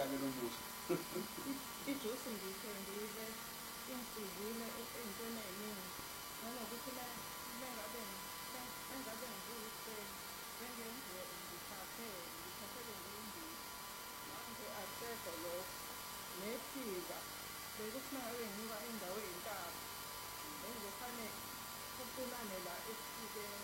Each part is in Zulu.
kanye nomusa. Ijuice ngiyithengile inhluzile ey'ntweni ey'ningi nanokuthi mengabe ngiyise ngithathele ngiyimbili manje akusekho lokho. Nephika bekuthi uma ngabe nginyuka indawo ey'ntaba bengizofane kuqinane la esifubeni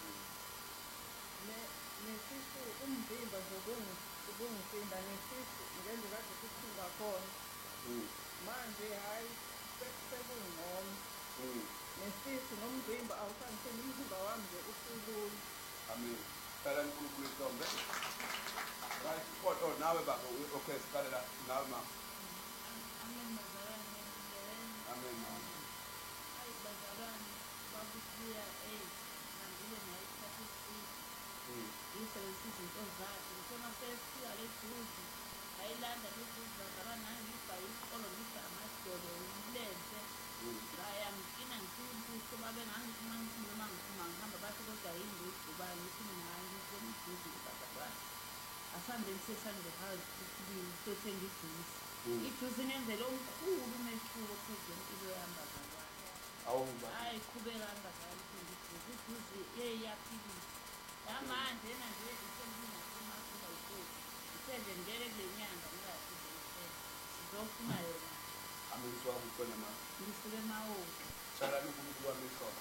nesisu umzimba nje ubungisinda nesisu ngenze kade sisinga khona manje hhayi sekungcono nesisu nomzimba awusangiseni umzimba wami nje usulula. Amen. Cela uNkulunkulu isonke. Right, kodwa nawe baba okay siqalela nawe mama. Amen bazalwane. Amen mama. Hayi bazalwane babusiya ngihambile naye isikhathi eside. Ngisebenzisa izinto zakhe ngithe masefika le juice ayilanda le juice bazalwane nangiyibhaye isiqolo ngise amadolo ngilenze ngaya ngikina ngiyimpuso babe ngangithi mangithi noma ngiphuma ngihamba bathi kodwa yini lokhu ubani ngithi mina ngiyibona ijuice bazalwane asambeni sesangizohamba isibili sothenga ijuice. Ijuice inenzele omkhulu umehluko phezu kwempilo yami bazalwane. Hayi qhubekani bazalwane uthenga ijuice iyaphilisa. Yamanje yena nje isembina kumakuba yikho isenze ngeke kule nyanga ngiyasize sizofuna yona. Amenziwa ukukhona mama. Ngisuke mawo. Cela uNkulunkulu wami isonke.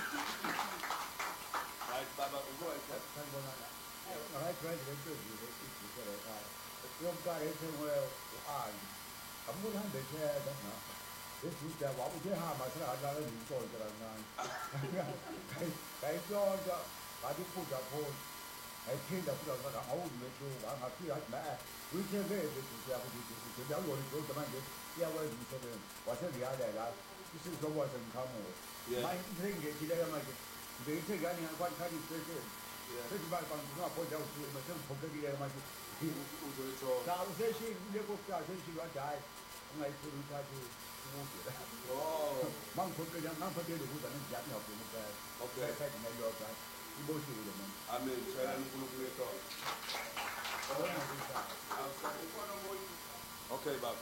Right baba uzoyithatha sanibona la. Ngakayijwayele le nto nje ijuice la ekhaya. Yomntwana ethengwe u-Ali. Ambuza hambe phela na. Lejuice yabo uthe-hamba selakadlala ezintshontsho kancane. Ngayitshontsha ngathi iphunda phona. Ngayiphinda futhi ngathi awuzimehluka angafika athi uyithenge lejuice yakho ukuthi uyayibona ijuice manje iyakwenza umsebenzi. Wasengiyalela isizoba sengiqhamuka. Manje sengiyethile manje ngiyithenge kani ngakwathi isipesheli. Sethi bangingaphoda ukuthi mase ngiphokekile manje uzoyithola. Cha useshini kule kokuqala seshini wathi hayi ungayifuni uthathe ukuze. Mangiphokele ngaphathele ukuze ngiyathi ngabona phela. Okay sathi nayodwa iboshile manje. Amen. Cela uNkulunkulu isonke. Okay baba.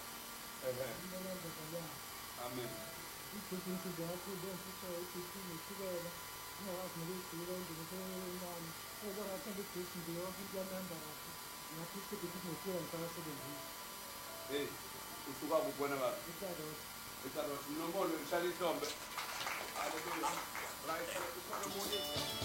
Amen. Ijuice yakho bese ichukela ngakwazi nokuyigcina endlini encane ngoba ngathanda ijuice ndiyoke iyamanda kahle ngathi isikhathi ngifika ngisasebenzisa. Hey usuka ukubona baba. Ikaroti nombolo ngihlala ihlombe. Right ukhona umuntu.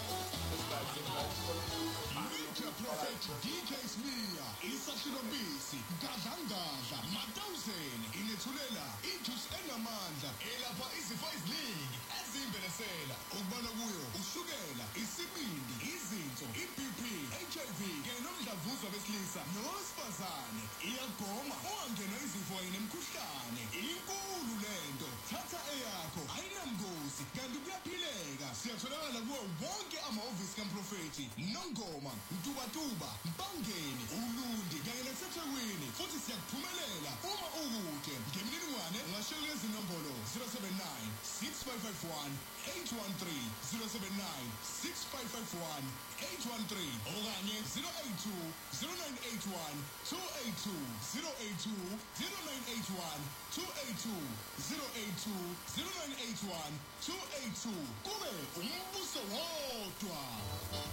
Major Prophet DK Smear, Isashilo Bisi, Gadlangadla, Matawuseni, inethulela, ijuice enamandla, elapha izifo eziningi, ezimbenesela, okubala kuyo, ushukela, isibindi, izinso, iBP, HIV, kanye nomdlavuza besilisa, nowesifazane, iyagoma, ungangena izifo kanye nemikhuhlane, inkulu lento, thatha eyakho, ayinamgozi, kanti kuyaphileka, siyatholakala kuwo wonke amahhovisi kaMprofethi, Nongoma, Mtubatuba, Mpangeni, Ulundi, kanye naseThekwini, futhi siyakuphumelela uma ukude. Ngemininingwane ungashela lezi nombolo 079 6551 813 079 6551 813 okanye 082 0981 282 082 0981 282 082 0981 282 kube umbuso wodwa.